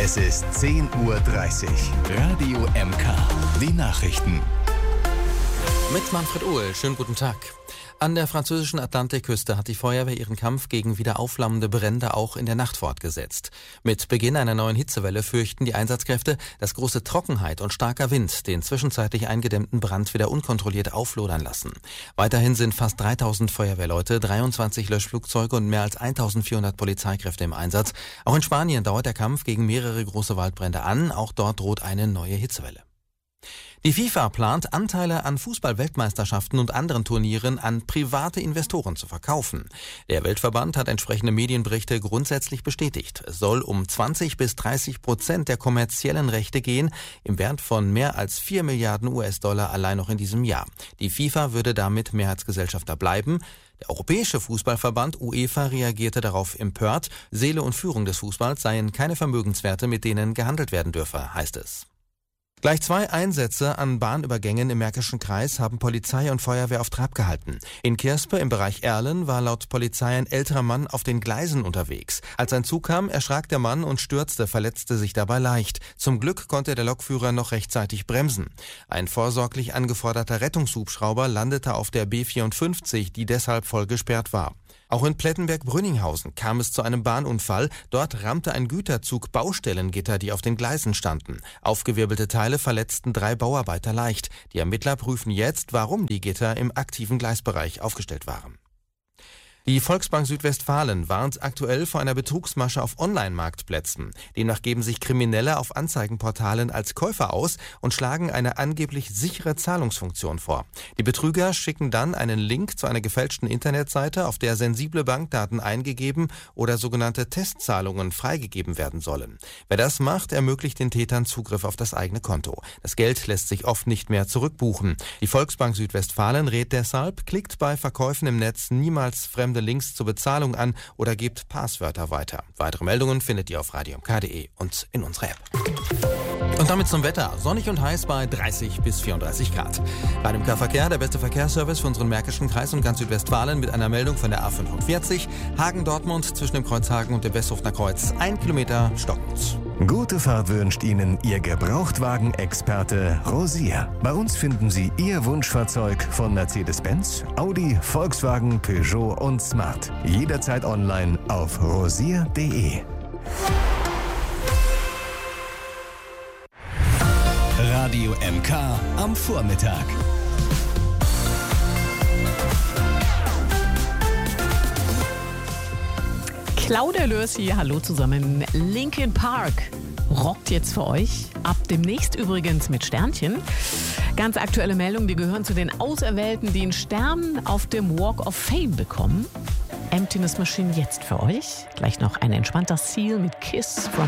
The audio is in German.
Es ist 10:30 Uhr. Radio MK. Die Nachrichten. Mit Manfred Ohl. Schönen guten Tag. An der französischen Atlantikküste hat die Feuerwehr ihren Kampf gegen wieder aufflammende Brände auch in der Nacht fortgesetzt. Mit Beginn einer neuen Hitzewelle fürchten die Einsatzkräfte, dass große Trockenheit und starker Wind den zwischenzeitlich eingedämmten Brand wieder unkontrolliert auflodern lassen. Weiterhin sind fast 3000 Feuerwehrleute, 23 Löschflugzeuge und mehr als 1400 Polizeikräfte im Einsatz. Auch in Spanien dauert der Kampf gegen mehrere große Waldbrände an. Auch dort droht eine neue Hitzewelle. Die FIFA plant, Anteile an Fußball-Weltmeisterschaften und anderen Turnieren an private Investoren zu verkaufen. Der Weltverband hat entsprechende Medienberichte grundsätzlich bestätigt. Es soll um 20-30% der kommerziellen Rechte gehen, im Wert von mehr als 4 Milliarden US-Dollar allein noch in diesem Jahr. Die FIFA würde damit Mehrheitsgesellschafter bleiben. Der Europäische Fußballverband UEFA reagierte darauf empört. Seele und Führung des Fußballs seien keine Vermögenswerte, mit denen gehandelt werden dürfe, heißt es. Gleich 2 Einsätze an Bahnübergängen im Märkischen Kreis haben Polizei und Feuerwehr auf Trab gehalten. In Kirspe im Bereich Erlen war laut Polizei ein älterer Mann auf den Gleisen unterwegs. Als ein Zug kam, erschrak der Mann und stürzte, verletzte sich dabei leicht. Zum Glück konnte der Lokführer noch rechtzeitig bremsen. Ein vorsorglich angeforderter Rettungshubschrauber landete auf der B54, die deshalb voll gesperrt war. Auch in Plettenberg-Brünninghausen kam es zu einem Bahnunfall. Dort rammte ein Güterzug Baustellengitter, die auf den Gleisen standen. Aufgewirbelte Teile verletzten 3 Bauarbeiter leicht. Die Ermittler prüfen jetzt, warum die Gitter im aktiven Gleisbereich aufgestellt waren. Die Volksbank Südwestfalen warnt aktuell vor einer Betrugsmasche auf Online-Marktplätzen. Demnach geben sich Kriminelle auf Anzeigenportalen als Käufer aus und schlagen eine angeblich sichere Zahlungsfunktion vor. Die Betrüger schicken dann einen Link zu einer gefälschten Internetseite, auf der sensible Bankdaten eingegeben oder sogenannte Testzahlungen freigegeben werden sollen. Wer das macht, ermöglicht den Tätern Zugriff auf das eigene Konto. Das Geld lässt sich oft nicht mehr zurückbuchen. Die Volksbank Südwestfalen rät deshalb, klickt bei Verkäufen im Netz niemals fremde Links zur Bezahlung an oder gebt Passwörter weiter. Weitere Meldungen findet ihr auf radiomk.de und in unserer App. Und damit zum Wetter. Sonnig und heiß bei 30 bis 34 Grad. Bei dem Verkehr der beste Verkehrsservice für unseren Märkischen Kreis und ganz Südwestfalen mit einer Meldung von der A45. Hagen-Dortmund zwischen dem Kreuz Hagen und dem Westhofener Kreuz 1 Kilometer stockend. Gute Fahrt wünscht Ihnen Ihr Gebrauchtwagen-Experte Rosier. Bei uns finden Sie Ihr Wunschfahrzeug von Mercedes-Benz, Audi, Volkswagen, Peugeot und Smart. Jederzeit online auf rosier.de. Radio MK am Vormittag. Claudia Lörs hier, hallo zusammen. Linkin Park rockt jetzt für euch. Ab demnächst übrigens mit Sternchen. Ganz aktuelle Meldung, die gehören zu den Auserwählten, die einen Stern auf dem Walk of Fame bekommen. Emptiness Machine jetzt für euch. Gleich noch ein entspannter Seal mit Kiss from